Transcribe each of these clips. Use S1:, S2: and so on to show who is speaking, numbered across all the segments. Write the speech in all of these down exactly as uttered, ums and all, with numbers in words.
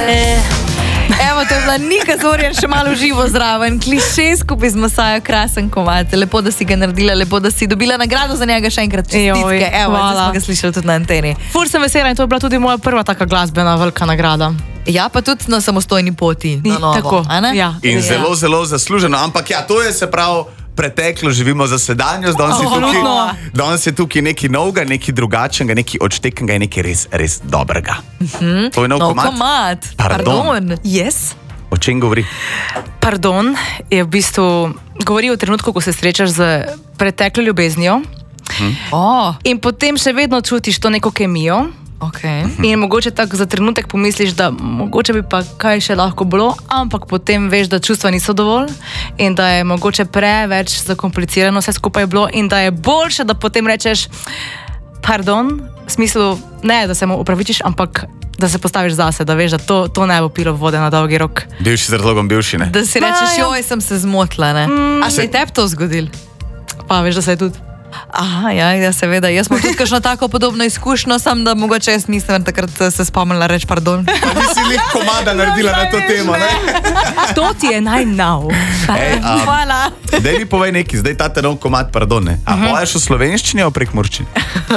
S1: Evo, to je bila Nika Zorjan še malo živo zraven. Kliše skupaj z Masajo, krasen komad. Lepo, da si ga naredila, lepo, da si dobila nagrado za njega še enkrat. Čestitke. Evo, zdaj smo ga slišali tudi na anteni.
S2: Ful sem vesela in to je bila tudi moja prva taka glasbena velika nagrada.
S1: Ja, pa tudi na samostojni poti. Na novo,
S2: tako,
S1: ja.
S3: In zelo, zelo zasluženo. Ampak ja, to je se prav preteklo, živimo za sedanjost. Danes je tukaj, danes je tukaj nekaj novega, nekaj drugačnega, nekaj odštekenega in nekaj res, res dobrega.
S1: Mm-hmm.
S3: To je nov,
S1: nov
S3: komad.
S1: komad.
S3: Pardon.
S1: Pardon. Yes.
S3: O čem govori?
S2: Pardon je v bistvu govori o trenutku, ko se srečaš z preteklo ljubeznijo
S1: hm. oh.
S2: in potem še vedno čutiš to neko kemijo.
S1: Okay.
S2: In mogoče tako za trenutek pomisliš, da mogoče bi pa kaj še lahko bilo, ampak potem veš, da čustva niso dovolj in da je mogoče preveč zakomplicirano vse skupaj bilo in da je boljše, da potem rečeš pardon, v smislu ne, da se mu upravičiš, ampak da se postaviš zase, da veš, da to, to ne bo pilo vode na dolgi rok.
S3: Bivši z razlogom bivši, ne?
S1: Da si rečeš, joj, sem se zmotila, ne? Mm. A se je tebi to zgodil?
S2: Pa veš, da se je tudi.
S1: Aha, ja, ja, seveda. Jaz imam tudi kakšno tako podobno izkušnjo, sam da mogoče jaz nisem takrat se spomnila reči pardon.
S3: Pa nisi lik komada naredila na to temo, ne?
S2: To ti je naj now.
S3: Ej, um,
S1: Hvala.
S3: Daj mi povej nekaj, zdaj ta nov komad, pardon, ne? A uh-huh. poješ v slovenščini ali v prekmurščini?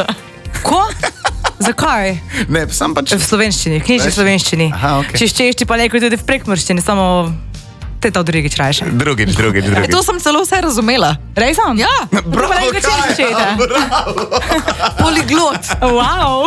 S2: Ko? Zakaj?
S3: Ne, sam pač...
S2: V slovenščini, knjižni slovenščini.
S3: Aha, okej.
S2: Okay. Če ščešči pa neko tudi v prekmurščini, samo... Te to drugič rajše.
S3: Drugič, drugič, drugič.
S1: To sem celo vse razumela.
S2: Rej sem?
S1: Ja.
S3: Bravo, kaj?
S1: Bravo. Poliglot.
S2: Wow.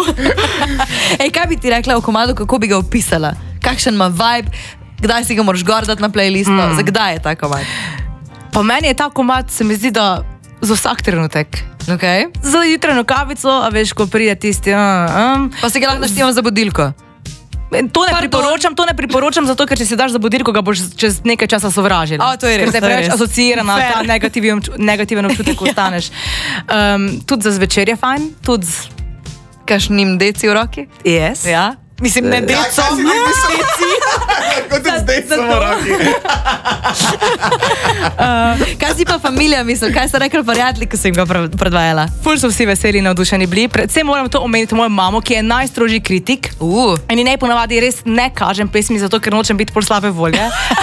S1: Ej, kaj bi ti rekla o komadu, kako bi ga opisala? Kakšen ima vibe? Kdaj si ga moraš gordati na playlistu? Mm. Za kdaj je ta komad?
S2: Po meni je ta komad, se mi zdi, da za vsak trenutek.
S1: Okay.
S2: Za jutranjo kavico, a veš, ko pride tisti... Uh, um.
S1: Pa si ga lahko naštevam za budilko?
S2: To ne Pardon. priporočam, to ne priporočam, zato ker če si daš za budilko, ga boš čez nekaj časa sovražil.
S1: A, to je res.
S2: Ker te preveč asociirana, ta negativen, negativen občutek ostaneš. Um, tudi za zvečer je fajn, tudi z...
S1: Kakšnim deci v roki?
S2: Yes.
S1: Ja. Mislim, ne
S3: Ja,
S1: deco.
S3: kaj si mi mislici? Kot je z decom v roki.
S1: uh, kaj si pa familija mislil? Kaj so rekli prijatelji, ko si jim ga predvajala?
S2: Ful so vsi veseli in navdušeni bili. Predvsem moram to omeniti mojo mamo, ki je najstrožji kritik.
S1: Uh.
S2: In nej ponavadi res ne kažem pesmi, zato ker nočem biti pol slabe volje.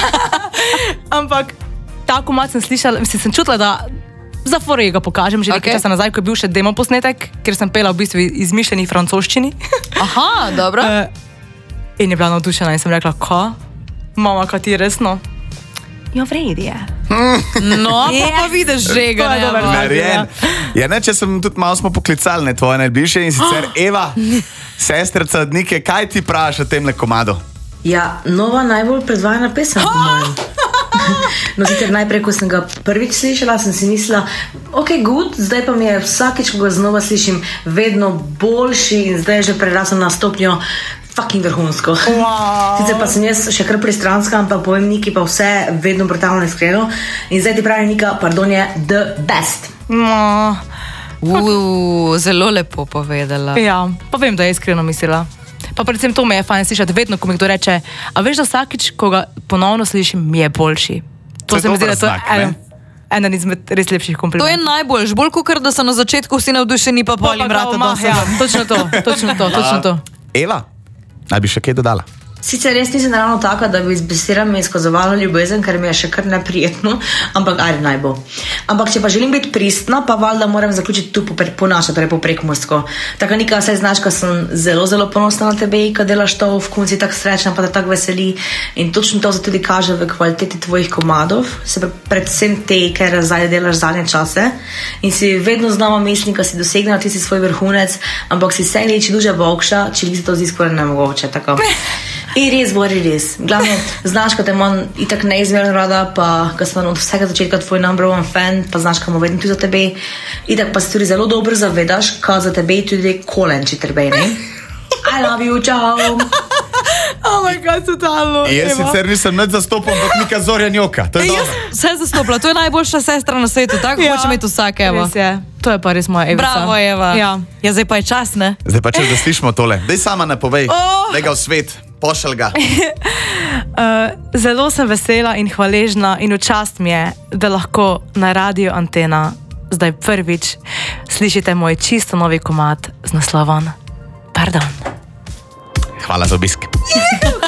S2: Ampak ta komad sem slišala, mislim, sem čutila, da za fore ga pokažem že nekaj okay. časa nazaj, ko je bil še demo posnetek, ker sem pela v bistvu izmišljeni francoščini.
S1: Aha, dobro.
S2: Uh, in je bila navdušena in sem rekla, ko? Mama, kaj ti resno? Jo, vredi je.
S1: No, pa
S2: Yes.
S1: pa vidiš že ga.
S2: To je dober znak.
S3: Narjen. Ja, ne, če sem tudi malo smo poklicali, ne, tvoje najbližje in sicer Eva, sestrica od Nike, kaj ti praviš o temle komadu?
S4: Ja, nova najbolj predvajana pesem, po mojem. No, sicer najprej, ko sem ga prvič slišala, sem si mislila, ok, good, zdaj pa mi je vsakič, ko ga znova slišim, vedno boljši in zdaj je že prerasel na stopnjo fucking vrhunsko.
S2: Wow.
S4: Sicer pa sem jaz še kar pristranska, ampak povem Niki pa vse vedno brutalno iskreno in zdaj ti pravi Nika, pardon, je the best.
S2: No.
S1: Uh, zelo lepo povedala.
S2: Ja, pa vem, da je iskreno mislila. Pa predvsem to me je fajn slišati vedno, ko mi kdo reče, a veš, da vsakič, ko ga ponovno slišim, mi je boljši. To,
S3: To je
S2: se mi zdi,
S3: dober
S2: da to je
S3: znak,
S2: eden, eden izmed res lepših
S1: To je
S2: komplimentov.
S1: najboljš, bolj kot da so na začetku vsi navdušeni, pa pol jim vrata
S2: Ma,
S1: dosa.
S2: ja, točno to, točno to, točno to.
S3: Eva, naj bi še kaj dodala?
S4: Sicer res nisem ravno taka, da bi z besedami izkazovala ljubezen, ker mi je še kar neprijetno, ampak ajde naj bo. Ampak če pa želim biti pristna, pa valjda moram zaključiti tu po, po naše, torej po prekmursko. Taka Nika, saj znaš, ko sem zelo, zelo ponosna na tebe, ko delaš to, v konci tako srečna, pa te tako veseli in točno to se tudi kaže v kvaliteti tvojih komadov, se predvsem te, ker zdaj delaš zadnje čase in si vedno znova mislim, ko si dosegnila tisti svoj vrhunec, ampak si vse leči duže bokša, če se to zdi skoraj nemogoče, tako. In res, bori res. Glavno, znaš, ko te imam itak neizmerno rada, pa ko sem od vsega začetka tvoj number one fan, pa znaš, ko imam vedno tudi za tebe. Itak pa se tudi zelo dobro zavedaš, ko za tebe tudi kolen, če tebe, ne? I love you, čau!
S2: Oh my god, totalno.
S3: Jaz sicer nisem nič zastopal, ampak Nika Zorjan joka. To je
S1: Ej,
S3: dobro.
S1: jaz vse zastopila, to je najboljša sestra na svetu, tako
S2: Ja.
S1: hoče imeti vsak, Evo.
S2: Res je. To je pa res moja Evica.
S1: Bravo, Eva.
S2: Ja.
S1: Ja, zdaj pa je čas, ne?
S3: Zdaj pa če da slišimo tole. Daj sama ne povej,
S2: Oh.
S3: daj ga v svet, pošalj ga.
S2: Uh, zelo sem vesela in hvaležna in v čast mi je, da lahko na Radio Antena zdaj prvič slišite moj čisto novi komad z naslovom Pardon.
S3: Hvala za obisk.